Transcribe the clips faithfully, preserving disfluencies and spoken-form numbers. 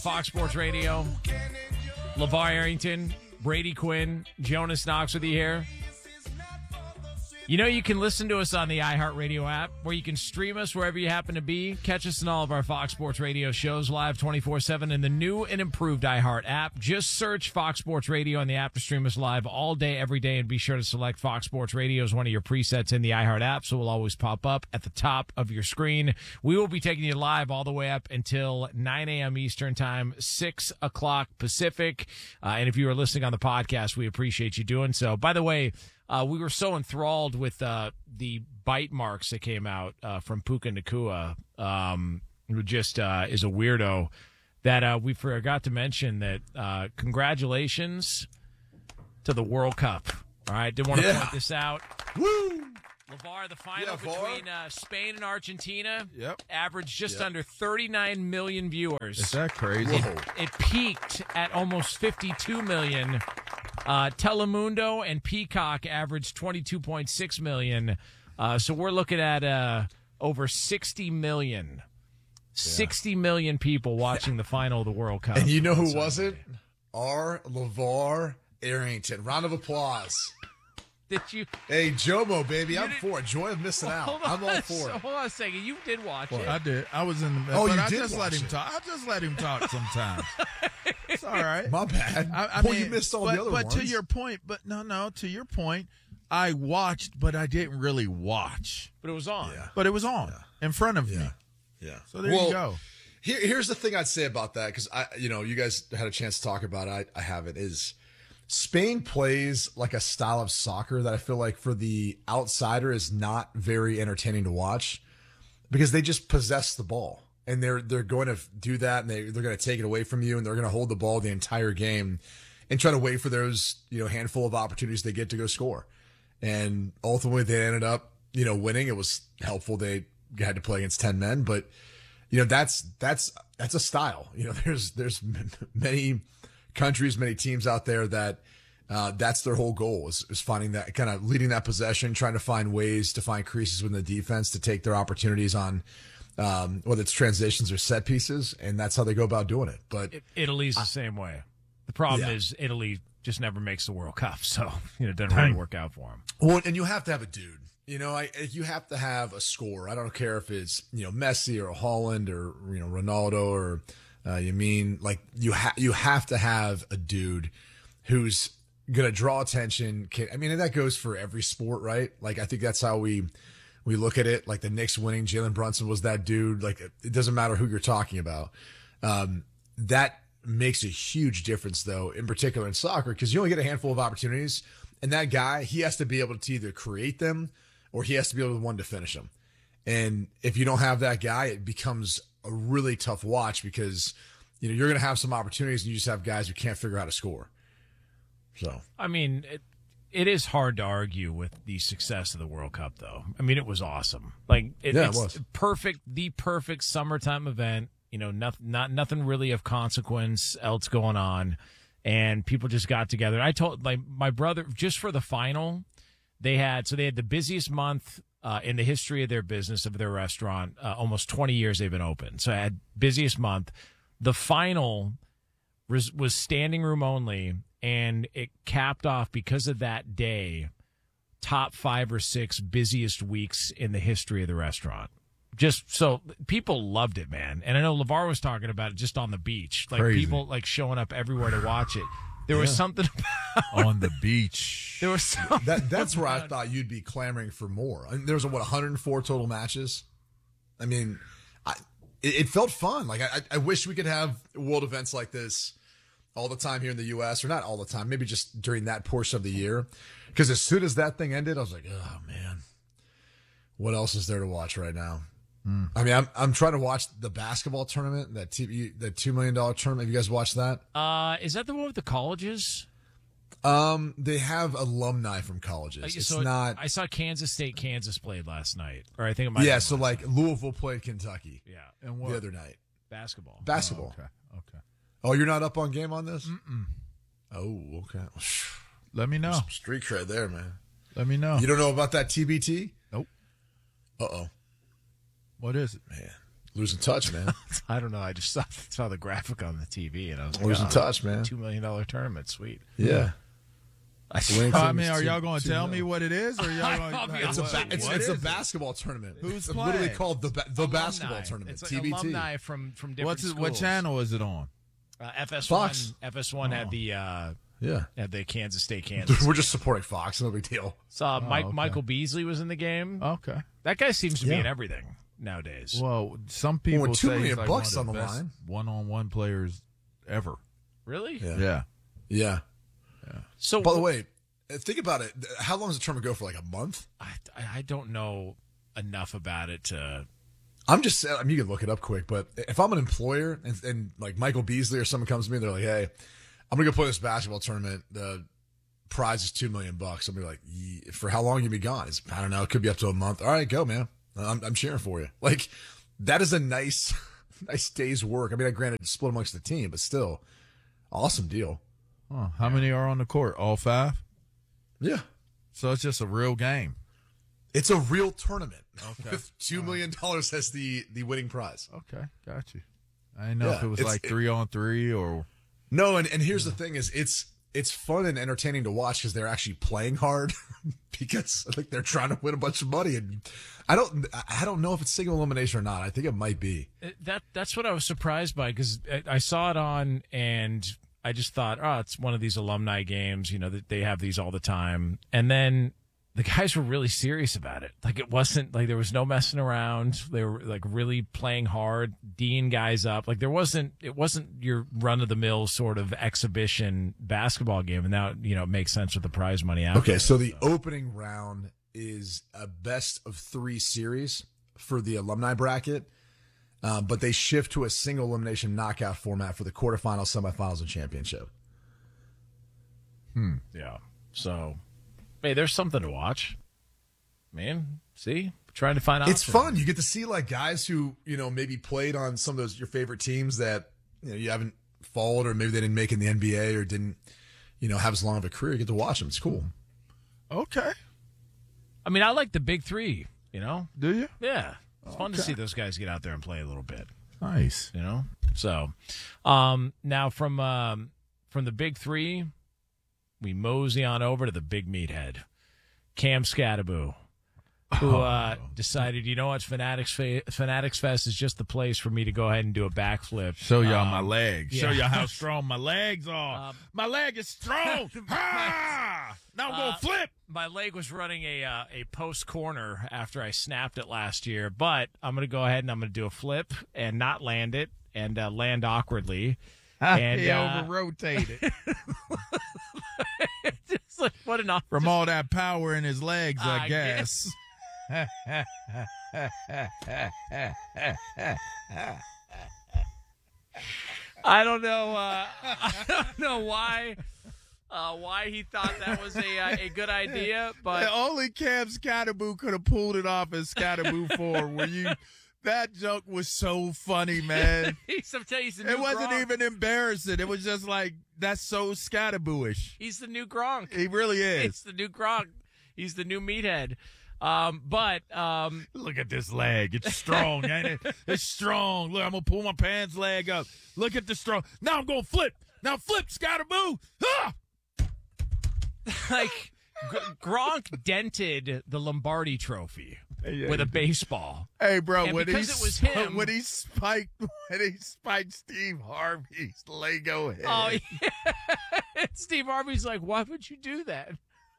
Fox Sports Radio, LeVar Arrington, Brady Quinn, Jonas Knox with you here. You know you can listen to us on the iHeartRadio app, where you can stream us wherever you happen to be. Catch us in all of our Fox Sports Radio shows live twenty-four seven in the new and improved iHeart app. Just search Fox Sports Radio on the app to stream us live all day, every day, and be sure to select Fox Sports Radio as one of your presets in the iHeart app, so it will always pop up at the top of your screen. We will be taking you live all the way up until nine a.m. Eastern Time, six o'clock Pacific. Uh, and if you are listening on the podcast, we appreciate you doing so. By the way, Uh, we were so enthralled with uh, the bite marks that came out uh, from Puka Nacua, um, who just uh, is a weirdo, that uh, we forgot to mention that uh, congratulations to the World Cup. All right, did want to yeah. point this out. Woo! LeVar, the final yeah, between uh, Spain and Argentina yep. averaged just yep. under thirty-nine million viewers. Is that crazy? It, it peaked at almost fifty-two million. Uh, Telemundo and Peacock averaged twenty-two point six million. Uh, so we're looking at uh, over sixty million. Yeah. sixty million people watching the final of the World Cup. And you know who wasn't? Our LeVar Arrington. Round of applause. Did you? Hey, Jomo, baby, I'm did, for it. Joy of missing well, out. I'm all for so, it. Hold on a second. You did watch well, it. I did. I was in the. Oh, but you I did just watch let him it. talk. I just let him talk sometimes. It's all right. My bad. I, I well, mean, you missed all but, the other but ones. to your point, but no, no. To your point, I watched, but I didn't really watch. But it was on. Yeah. But it was on yeah. in front of yeah. me. Yeah. So there well, you go. Here, here's the thing I'd say about that, because I, you know, you guys had a chance to talk about it. I, I haven't. Is Spain plays like a style of soccer that I feel like for the outsider is not very entertaining to watch, because they just possess the ball, and they're they're going to do that, and they they're going to take it away from you, and they're going to hold the ball the entire game, and try to wait for those you know handful of opportunities they get to go score, and ultimately they ended up you know winning. It was helpful they had to play against ten men, but you know that's that's that's a style. You know, there's there's many countries, many teams out there that uh, that's their whole goal is, is finding that kind of leading that possession, trying to find ways to find creases within the defense to take their opportunities on um, whether it's transitions or set pieces, and that's how they go about doing it. But it, Italy's the uh, same way. The problem yeah. is Italy just never makes the World Cup, so you know it doesn't really work out for them. Well, and you have to have a dude. You know, I, you have to have a scorer. I don't care if it's you know Messi or Holland or you know Ronaldo or uh, you mean like you ha- you have to have a dude who's gonna draw attention. Can, I mean, and that goes for every sport, right? Like I think that's how we we look at it. Like the Knicks winning, Jalen Brunson was that dude. Like it doesn't matter who you're talking about. Um, that makes a huge difference, though, in particular in soccer, because you only get a handful of opportunities, and that guy he has to be able to either create them or he has to be able to one to finish them. And if you don't have that guy, it becomes a really tough watch because, you know, you're going to have some opportunities and you just have guys who can't figure out how to score. So, I mean, it, it is hard to argue with the success of the World Cup, though. I mean, it was awesome. Like, it, yeah, it's it was perfect, the perfect summertime event. You know, not, not nothing really of consequence else going on. And people just got together. I told, like, my brother, just for the final, they had, so they had the busiest month uh, in the history of their business, of their restaurant. Uh, almost twenty years they've been open. So I had busiest month. The final was, was standing room only, and it capped off, because of that day, top five or six busiest weeks in the history of the restaurant. Just so people loved it, man. And I know LeVar was talking about it just on the beach. Like Crazy. People like showing up everywhere to watch it. There yeah. was something about on the beach. There was something that that's where I about, thought you'd be clamoring for more. I mean, there was a, what one hundred four total matches. I mean, I, it, it felt fun. Like I, I wish we could have world events like this all the time here in the U S, or not all the time, maybe just during that portion of the year. Because as soon as that thing ended, I was like, oh man, what else is there to watch right now? Mm. I mean, I'm I'm trying to watch the basketball tournament, that T V, that two million dollar tournament. Have you guys watched that? Uh, is that the one with the colleges? Um, they have alumni from colleges. Uh, it's so not. I saw Kansas State, Kansas played last night, or I think it might. Yeah, have so like night. Louisville played Kentucky. Yeah, and what? The other night, basketball. Basketball. Oh, okay. Okay. Oh, you're not up on game on this? Mm-mm. Oh, okay. Let me know. Some street cred there, man. Let me know. You don't know about that T B T? Nope. Uh oh. What is it? Man, Losing touch, man. I don't know. I just saw, saw the graphic on the T V, and I was like, Losing oh, touch, man. two million dollars tournament. Sweet. Yeah. I, Winning Oh, I team mean, is are two- y'all going to two tell mil. me what it is? Or y'all going I'll be like, It's a what- ba- it's, what it's a is it? basketball tournament. Who's it's literally playing? called the ba- the Alumni. basketball tournament. It's like T B T. alumni from, from different What's it, schools. what channel is it on? Uh, F S one. Fox. F S one had the uh, Yeah. had the Kansas State Kansas. We're just supporting Fox. No big deal. Saw Mike okay. Michael Beasley was in the game. Okay. That guy seems to be Yeah. in everything nowadays. Well, some people Well, two say million he's like bucks one of on the the best line. one-on-one players ever. Really? Yeah. Yeah. Yeah. So By the way, think about it. How long does the tournament go for? Like a month? I, I don't know enough about it to. I'm just, I mean, you can look it up quick, but if I'm an employer and, and like Michael Beasley or someone comes to me, they're like, hey, I'm going to go play this basketball tournament. The prize is two million bucks. I'm going to be like, "Ye- for how long you be gone? It's, I don't know. It could be up to a month. All right, go, man. I'm, I'm cheering for you. Like, that is a nice, nice day's work. I mean, I granted split amongst the team, but still awesome deal. Huh. How many are on the court? All five? Yeah. So it's just a real game. It's a real tournament Okay. with two million dollars as the, the winning prize. Okay, got you. I didn't know Yeah, if it was it's- like it- three on three or. No, and, and here's the thing is it's it's fun and entertaining to watch because they're actually playing hard because like they're trying to win a bunch of money, and I don't I don't know if it's single elimination or not. I think it might be. That that's what I was surprised by because I, I saw it on and I just thought, oh, it's one of these alumni games. You know, that they have these all the time, and then the guys were really serious about it. Like it wasn't like there was no messing around. They were like really playing hard, D'ing guys up. Like there wasn't it wasn't your run of the mill sort of exhibition basketball game. And now you know it makes sense with the prize money out. Okay, so the opening round is a best of three series for the alumni bracket, uh, but they shift to a single elimination knockout format for the quarterfinals, semifinals, and championship. Yeah. So, hey, there's something to watch, man. See, trying to find out. It's fun. You get to see like guys who, you know, maybe played on some of those your favorite teams that, you know, you haven't followed, or maybe they didn't make it in the N B A or didn't, you know, have as long of a career. You get to watch them. It's cool. Okay. I mean, I like the big three. You know, Do you? yeah, it's fun to Okay. see those guys get out there and play a little bit. Nice. You know, so um, now from um, from the big three, we mosey on over to the big meathead, Cam Scattaboo, who uh, decided, you know what, Fanatics Fe- Fanatics Fest is just the place for me to go ahead and do a backflip. Show y'all my Um, legs. yeah. Show y'all how strong my legs are. Um, my leg is strong. ah! Now I'm Uh, going to flip. My leg was running a uh, a post corner after I snapped it last year, but I'm going to go ahead and I'm going to do a flip and not land it and uh, land awkwardly. And, he uh, over-rotated. It's like, what an off- From all that power in his legs, I, I guess. I don't know. Uh, I don't know why. Uh, why he thought that was a uh, a good idea, but Only Cam Scattaboo could have pulled it off as Scattaboo four. Where you, that joke was so funny, man. he's, I'm telling you, he's the new It wasn't Gronk. even embarrassing. It was just like, that's so Scattaboo-ish. He's the new Gronk. He really It's is. the new Gronk. He's the new meathead. Um, but um, Look at this leg. It's strong, ain't it? It's strong. Look, I'm going to pull my pants leg up. Look at the strong. Now I'm going to flip. Now flip, Scattaboo. Ah! like G- Gronk dented the Lombardi Trophy Yeah, with a he did. baseball. Hey, bro, And when he, because it was sp- him- when he spiked when he spiked Steve Harvey's Lego head. Oh, yeah. Steve Harvey's like, why would you do that?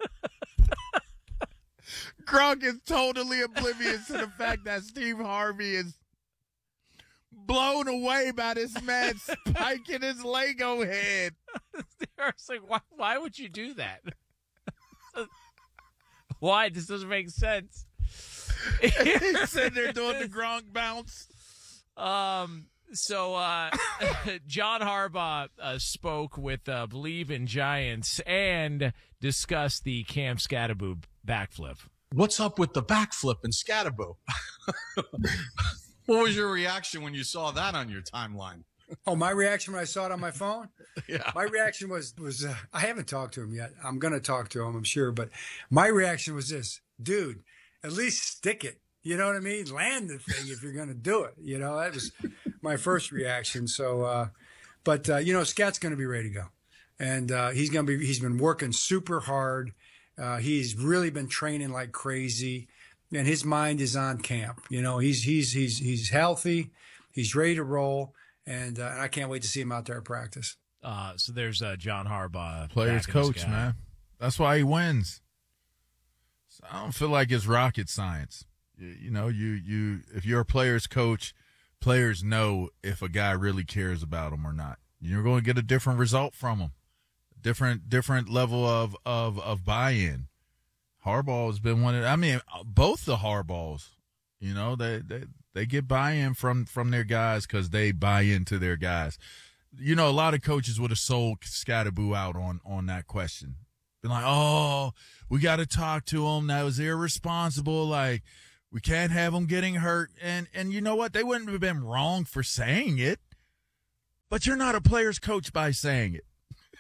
Gronk is totally oblivious to the fact that Steve Harvey is blown away by this man spiking his Lego head. It's like, why, why would you do that? Why? This doesn't make sense. He's sitting there doing the Gronk bounce. Um. So, uh, John Harbaugh uh, spoke with uh, Believe in Giants and discussed the Cam Scattaboo backflip. What's up with the backflip and Scattaboo? What was your reaction when you saw that on your timeline? Oh, my reaction when I saw it on my phone? Yeah. My reaction was, was uh, I haven't talked to him yet. I'm going to talk to him, I'm sure. But my reaction was this, dude, at least stick it. You know what I mean? Land the thing if you're going to do it. You know, that was my first reaction. So, uh, but, uh, you know, Scat's going to be ready to go. And uh, he's going to be, he's been working super hard. Uh, he's really been training like crazy. And his mind is on camp. You know, he's, he's, he's, he's healthy. He's ready to roll. And, uh, and I can't wait to see him out there at practice. Uh, so there's uh, John Harbaugh. Players backing this coach, guy. man. That's why he wins. So I don't feel like it's rocket science. You, you know, you, you if you're a player's coach, players know if a guy really cares about them or not. You're going to get a different result from them, different different level of of of buy-in. Harbaugh has been one of. I mean, both the Harbaughs. You know, they they they get buy-in from from their guys because they buy into their guys. You know, a lot of coaches would have sold Scatterboo out on on that question. Been like, oh, we got to talk to him. That was irresponsible. Like, we can't have him getting hurt. And and you know what? They wouldn't have been wrong for saying it. But you're not a player's coach by saying it.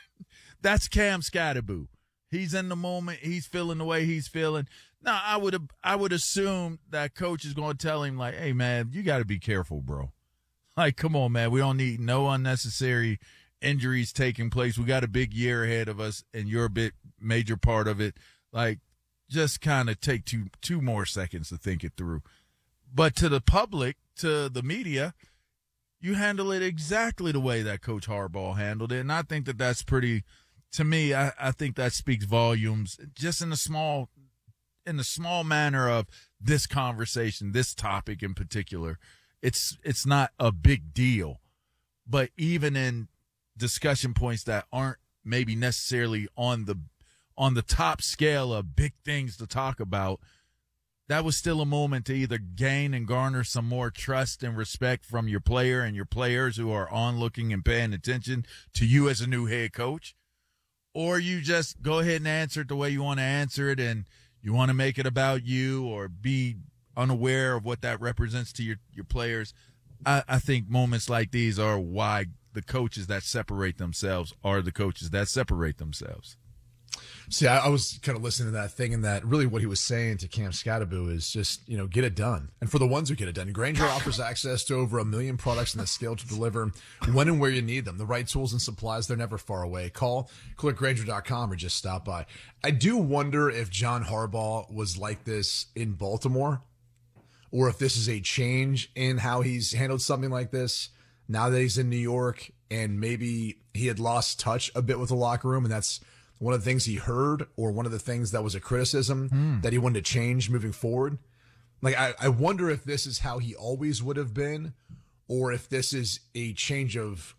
That's Cam Scatterboo. He's in the moment. He's feeling the way he's feeling. Now, I would have, I would assume that coach is going to tell him, like, hey, man, you got to be careful, bro. Like, come on, man. We don't need no unnecessary injuries taking place. We got a big year ahead of us, and you're a bit major part of it. Like, just kind of take two two more seconds to think it through. But to the public, to the media, you handle it exactly the way that Coach Harbaugh handled it. And I think that that's pretty, to me, I, I think that speaks volumes just in the small, in the small manner of this conversation, this topic in particular. It's, it's not a big deal, but even in discussion points that aren't maybe necessarily on the, on the top scale of big things to talk about, that was still a moment to either gain and garner some more trust and respect from your player and your players who are on looking and paying attention to you as a new head coach, or you just go ahead and answer it the way you want to answer it and you want to make it about you or be unaware of what that represents to your, your players. I, I think moments like these are why the coaches that separate themselves are the coaches that separate themselves. See, I, I was kind of listening to that thing, and that really what he was saying to Cam Scatterboo is just, you know, get it done. And for the ones who get it done, Grainger offers access to over a million products and the scale to deliver when and where you need them. The right tools and supplies, they're never far away. Call, click Grainger dot com or just stop by. I do wonder if John Harbaugh was like this in Baltimore, or if this is a change in how he's handled something like this now that he's in New York, and maybe he had lost touch a bit with the locker room, and that's one of the things he heard, or one of the things that was a criticism mm. that he wanted to change moving forward. Like, I, I wonder if this is how he always would have been, or if this is a change of,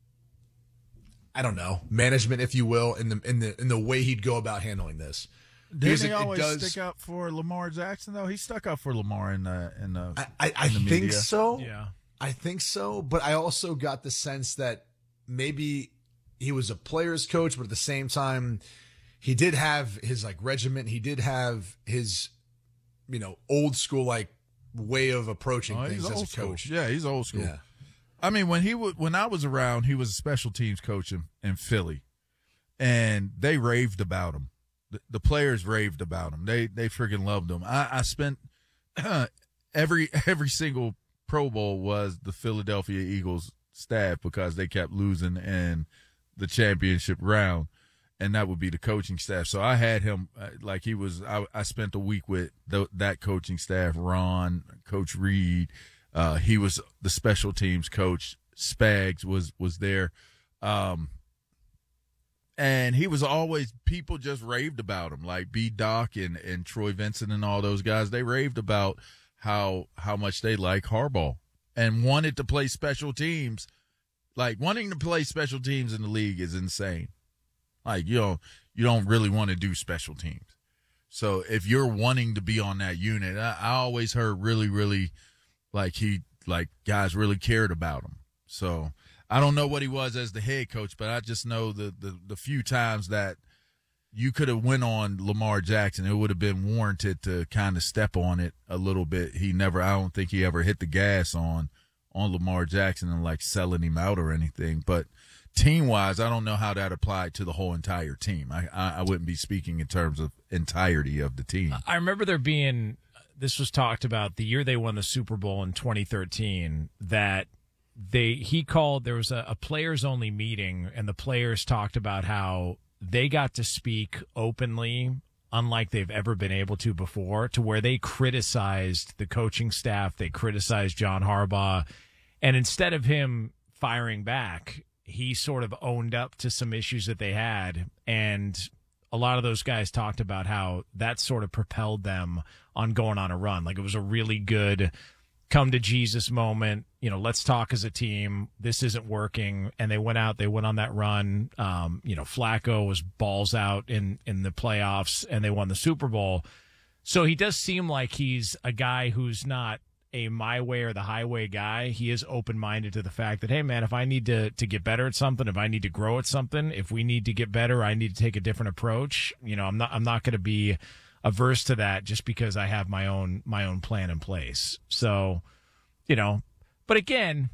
I don't know, management, if you will, in the in the in the way he'd go about handling this. Didn't he always does, stick up for Lamar Jackson, though? He stuck up for Lamar in the in the. I, I, I in the think media. so. Yeah, I think so. But I also got the sense that maybe he was a player's coach, but at the same time, he did have his like regiment. He did have his, you know, old school like way of approaching oh, things as a school. coach. Yeah, he's old school. Yeah. I mean, when he w- when I was around, he was a special teams coach in, in Philly, and they raved about him. The, the players raved about him. They they freaking loved him. I, I spent every every single Pro Bowl was the Philadelphia Eagles staff because they kept losing in the championship round, and that would be the coaching staff. So I had him uh, like he was. I, I spent a week with the, that coaching staff. Ron, Coach Reed, uh, he was the special teams coach. Spags was was there, um, and he was always. People just raved about him, like B. Doc and and Troy Vincent and all those guys. They raved about how how much they like Harbaugh and wanted to play special teams. Like, wanting to play special teams in the league is insane. Like, you know, you don't really want to do special teams. So if you're wanting to be on that unit, I, I always heard really, really, like he, like guys really cared about him. So I don't know what he was as the head coach, but I just know the the, the few times that you could have went on Lamar Jackson, it would have been warranted to kind of step on it a little bit. He never, I don't think he ever hit the gas on on Lamar Jackson and like selling him out or anything. But team wise, I don't know how that applied to the whole entire team. I, I, I wouldn't be speaking in terms of entirety of the team. I remember there being this was talked about the year they won the Super Bowl in twenty thirteen, that they he called, there was a, a players only meeting, and the players talked about how they got to speak openly, unlike they've ever been able to before, to where they criticized the coaching staff, they criticized John Harbaugh, and instead of him firing back, he sort of owned up to some issues that they had, and a lot of those guys talked about how that sort of propelled them on going on a run. Like, it was a really good come to Jesus moment. You know, let's talk as a team. This isn't working. And they went out, they went on that run. Um, you know, Flacco was balls out in, in the playoffs, and they won the Super Bowl. So he does seem like he's a guy who's not a my way or the highway guy. He is open-minded to the fact that, hey, man, if I need to to get better at something, if I need to grow at something, if we need to get better, I need to take a different approach. You know, I'm not I'm not going to be averse to that just because I have my own my own plan in place. So, you know, but again,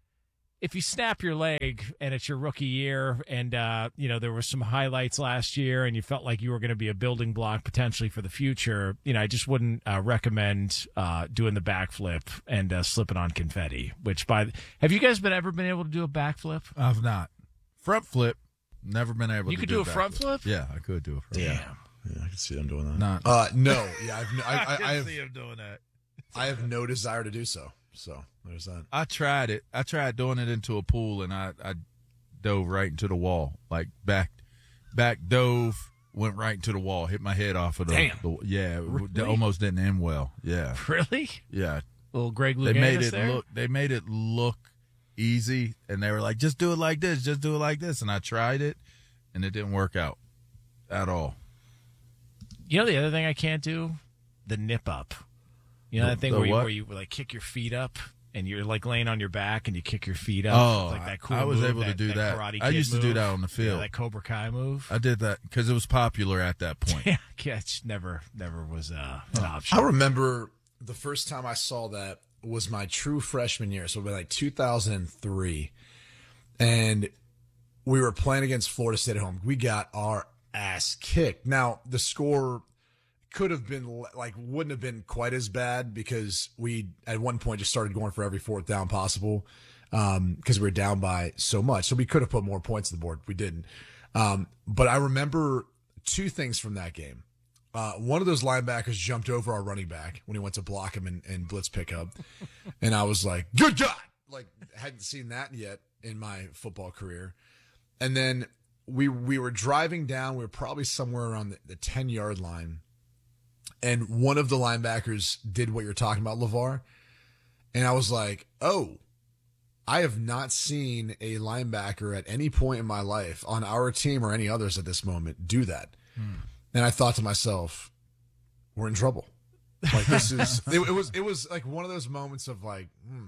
if you snap your leg and it's your rookie year, and uh, you know, there were some highlights last year, and you felt like you were going to be a building block potentially for the future, you know, I just wouldn't uh, recommend uh, doing the backflip and uh, slipping on confetti. Which by have you guys been ever been able to do a backflip? I've not. Front flip, never been able You to could do, do a front flip? Yeah, I could do a front Damn. flip. Yeah, I can see them doing that. Not. Uh, no, yeah, I've, no- I, I, I, have, him doing that. I have no desire to do so. So there's that. I tried it. I tried doing it into a pool, and I, I dove right into the wall. Like back, back dove, went right into the wall, hit my head off of the. Damn. the yeah, it Really? almost didn't end well. Yeah, Really? yeah. Little Greg Louganis They made it there? look. They made it look easy, and they were like, "Just do it like this. Just do it like this." And I tried it, and it didn't work out at all. You know the other thing I can't do? The nip up. You know The- that thing the where you, what? where you like kick your feet up and you're like laying on your back and you kick your feet up. Oh, like that cool I was move, able to do that. Karate I Kid used to do move. that on the field. Yeah, that Cobra Kai move. I did that because it was popular at that point. yeah, yeah, it's never, never was uh, an option. I remember the first time I saw that was my true freshman year. So it was like two thousand three. And we were playing against Florida State at home. We got our ass kicked. Now, the score could have been like, wouldn't have been quite as bad because we at one point just started going for every fourth down possible um, because we were down by so much. So we could have put more points on the board. We didn't. Um, but I remember two things from that game. Uh, one of those linebackers jumped over our running back when he went to block him in, in blitz pickup. And I was like, good God! Like, hadn't seen that yet in my football career. And then we we were driving down. We were probably somewhere around the, the ten-yard line. And one of the linebackers did what you're talking about, LeVar. And I was like, oh, I have not seen a linebacker at any point in my life on our team or any others at this moment do that. Hmm. And I thought to myself, we're in trouble. Like, this is, it, it was, it was like one of those moments of like, hmm,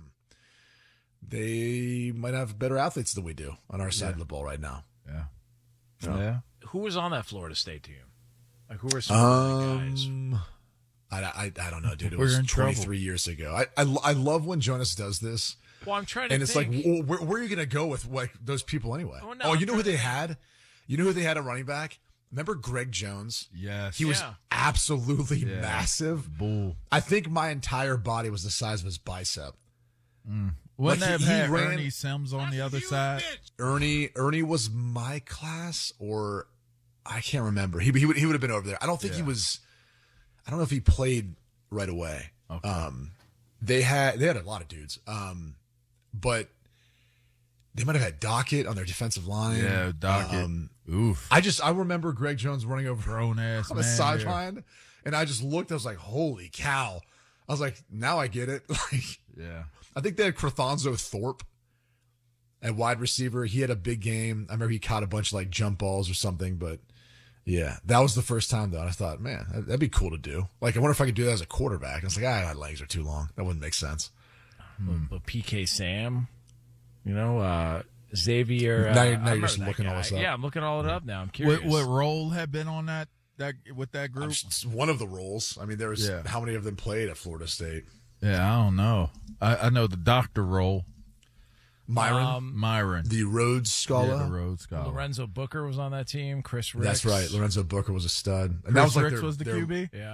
they might have better athletes than we do on our side Yeah. of the ball right now. Yeah. Yeah. Yeah. Who was on that Florida State team? Like, who were some of the guys? Um, I, I, I don't know, dude. It We're was in trouble. twenty-three years ago. I, I, I love when Jonas does this. Well, I'm trying to And it's think. like, well, where, where are you going to go with like those people anyway? Oh, no, oh, I'm you know who trying they to- had? You know who they had at running back? Remember Greg Jones? Yes. He was Yeah. absolutely Yeah. massive. bull. I think my entire body was the size of his bicep. Wouldn't Like, they have he- he had ran- Ernie Sims on the other side? Ernie Ernie was my class, or I can't remember. He he would he would have been over there. I don't think he Yeah. was. I don't know if he played right away. Okay. Um, they had they had a lot of dudes. Um, but they might have had Dockett on their defensive line. Yeah, Dockett. Um, Oof. I just I remember Greg Jones running over Grown ass on man. the there. sideline, and I just looked. I was like, "Holy cow!" I was like, "Now I get it." Like, Yeah. I think they had Crethanzo Thorpe at wide receiver. He had a big game. I remember he caught a bunch of like jump balls or something. But yeah, that was the first time though. And I thought, man, that- that'd be cool to do. Like, I wonder if I could do that as a quarterback. And I was like, ah, my legs are too long. That wouldn't make sense. But P K Sam, you know, uh, Xavier. Uh, Now you're- now I you're remember just that looking all guy. this up. Yeah, I'm looking all it up now. I'm curious. What, what role had been on that that with that I'm group? just- one of the roles. I mean, there was Yeah. how many of them played at Florida State? Yeah, I don't know. I, I know the doctor role. Myron, Um, Myron. the Rhodes Scholar. Yeah, the Rhodes Scholar. Lorenzo Booker was on that team. Chris Ricks. That's right. Lorenzo Booker was a stud. And Chris that was like Ricks their- was the their- Q B. Yeah.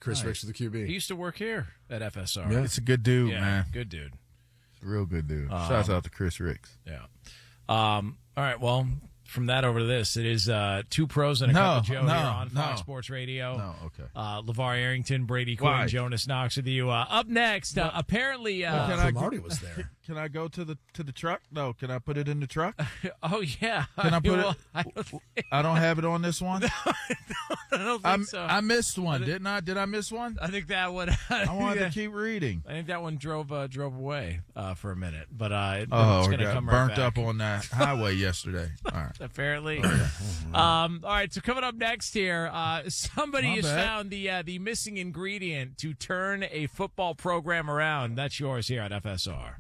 Chris Nice. Ricks is the Q B. He used to work here at F S R. Yeah. It's a good dude, Yeah, man. good dude. It's a real good dude. Um, Shouts out to Chris Ricks. Yeah. Um, all right. Well, from that over to this, it is uh, two pros and a cup of No, Joe no, here on Fox no. Sports Radio. No, okay. Uh, LeVar Arrington, Brady Quinn, Why? Jonas Knox with you. Uh, up next, uh, apparently. Uh, Can I- Marty was there. Can I go to the to the truck? No. Can I put it in the truck? oh yeah. Can I put Well, it? I don't think, I don't have it on this one. I don't think I'm- so. I missed one, didn't I? Did I miss one? I think that one. I wanted to keep reading. I think that one drove uh, drove away uh, for a minute, but uh, it, Oh, it's I going to got come burnt right back. up on that highway yesterday. All right. Apparently. um, all right, so coming up next here, uh, somebody My has bad. found the uh, the missing ingredient to turn a football program around. That's yours here at F S R.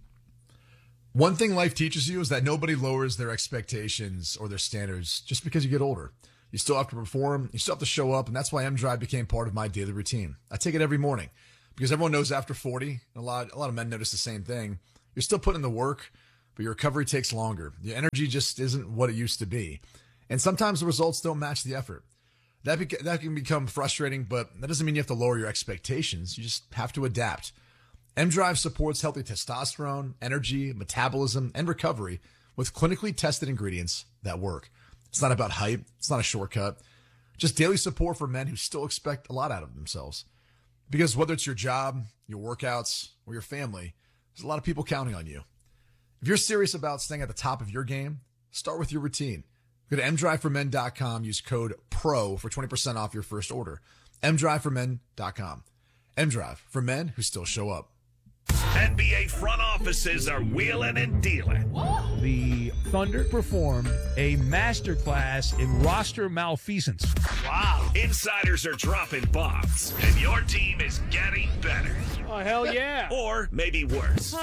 One thing life teaches you is that nobody lowers their expectations or their standards just because you get older. You still have to perform, you still have to show up, and that's why M Drive became part of my daily routine. I take it every morning because everyone knows after forty, and a lot a lot of men notice the same thing. You're still putting in the work, but your recovery takes longer. Your energy just isn't what it used to be. And sometimes the results don't match the effort. That beca- that can become frustrating, but that doesn't mean you have to lower your expectations. You just have to adapt. M Drive supports healthy testosterone, energy, metabolism, and recovery with clinically tested ingredients that work. It's not about hype. It's not a shortcut. Just daily support for men who still expect a lot out of themselves. Because whether it's your job, your workouts, or your family, there's a lot of people counting on you. If you're serious about staying at the top of your game, start with your routine. Go to m drive for men dot com. Use code PRO for twenty percent off your first order. m drive for men dot com. M-Drive for men who still show up. N B A front offices are wheeling and dealing. The Thunder performed a masterclass in roster malfeasance. Wow. Insiders are dropping bombs, and your team is getting better. Oh, hell yeah. Or maybe worse.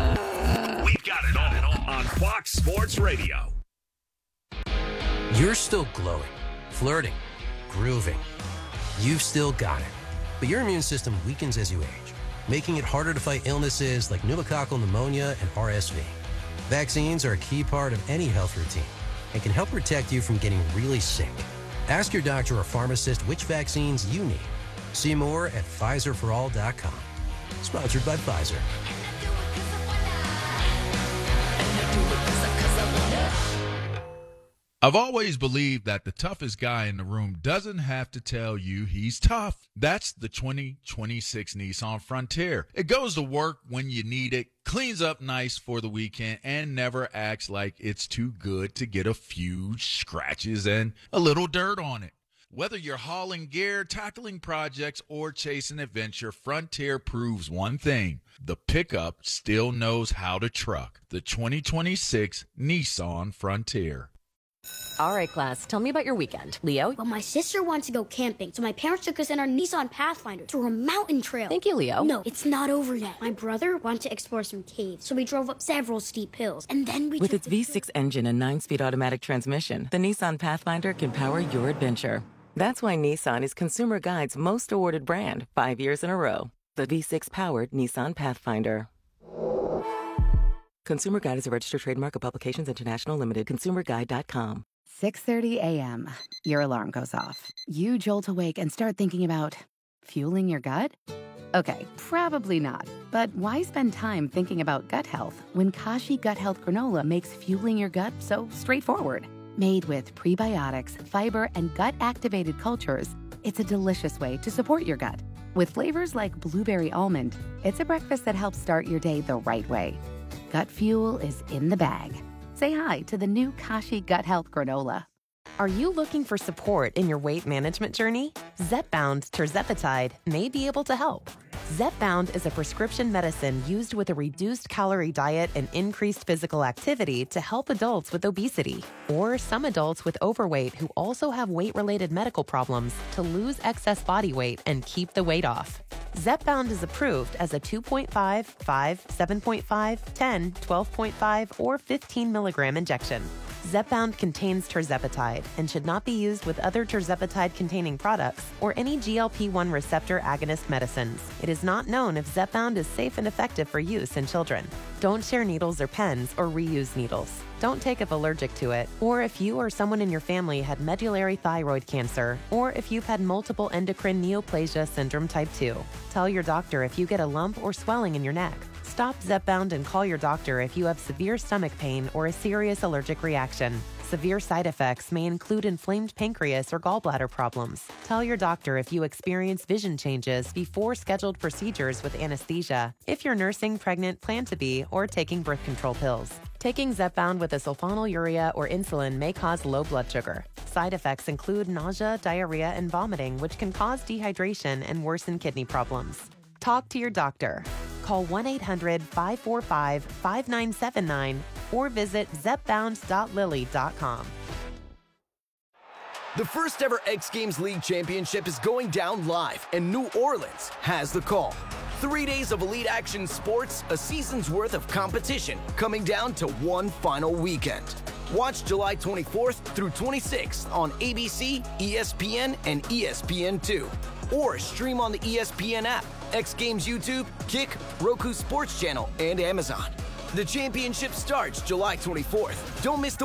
We've got it all on Fox Sports Radio. You're still glowing, flirting, grooving. You've still got it. But your immune system weakens as you age, making it harder to fight illnesses like pneumococcal pneumonia and R S V. Vaccines are a key part of any health routine and can help protect you from getting really sick. Ask your doctor or pharmacist which vaccines you need. See more at Pfizer for all dot com. Sponsored by Pfizer. I've always believed that the toughest guy in the room doesn't have to tell you he's tough. That's the twenty twenty-six Nissan Frontier. It goes to work when you need it, cleans up nice for the weekend, and never acts like it's too good to get a few scratches and a little dirt on it. Whether you're hauling gear, tackling projects, or chasing adventure, Frontier proves one thing. The pickup still knows how to truck. The twenty twenty-six Nissan Frontier. All right, class, tell me about your weekend. Leo? Well, my sister wants to go camping, so my parents took us in our Nissan Pathfinder through a mountain trail. Thank you, Leo. No, it's not over yet. My brother wanted to explore some caves, so we drove up several steep hills, and then we With took its the V six engine and nine-speed automatic transmission, the Nissan Pathfinder can power your adventure. That's why Nissan is Consumer Guide's most awarded brand, five years in a row. The V six-powered Nissan Pathfinder. Consumer Guide is a registered trademark of Publications International Limited. consumer guide dot com. six thirty a.m. Your alarm goes off. You jolt awake and start thinking about fueling your gut? Okay, probably not. But why spend time thinking about gut health when Kashi Gut Health Granola makes fueling your gut so straightforward? Made with prebiotics, fiber, and gut-activated cultures, it's a delicious way to support your gut. With flavors like blueberry almond, it's a breakfast that helps start your day the right way. Gut fuel is in the bag. Say hi to the new Kashi Gut Health Granola. Are you looking for support in your weight management journey? Zepbound tirzepatide may be able to help. Zepbound is a prescription medicine used with a reduced calorie diet and increased physical activity to help adults with obesity or some adults with overweight who also have weight-related medical problems to lose excess body weight and keep the weight off. Zepbound is approved as a two point five, five, seven point five, ten, twelve point five, or fifteen milligram injection. Zepbound contains tirzepatide and should not be used with other tirzepatide-containing products or any G L P one receptor agonist medicines. It is not known if Zepbound is safe and effective for use in children. Don't share needles or pens or reuse needles. Don't take if allergic to it, or if you or someone in your family had medullary thyroid cancer, or if you've had multiple endocrine neoplasia syndrome type two. Tell your doctor if you get a lump or swelling in your neck. Stop Zepbound and call your doctor if you have severe stomach pain or a serious allergic reaction. Severe side effects may include inflamed pancreas or gallbladder problems. Tell your doctor if you experience vision changes before scheduled procedures with anesthesia, if you're nursing, pregnant, plan to be, or taking birth control pills. Taking Zepbound with a sulfonylurea or insulin may cause low blood sugar. Side effects include nausea, diarrhea, and vomiting, which can cause dehydration and worsen kidney problems. Talk to your doctor. Call one eight hundred five four five five nine seven nine or visit zepbound dot lilly dot com. The first ever X Games League Championship is going down live, and New Orleans has the call. Three days of elite action sports, a season's worth of competition, coming down to one final weekend. Watch July twenty-fourth through twenty-sixth on A B C, E S P N, and E S P N two. Or stream on the E S P N app, X Games YouTube, Kick, Roku Sports Channel, and Amazon. The championship starts July twenty-fourth. Don't miss the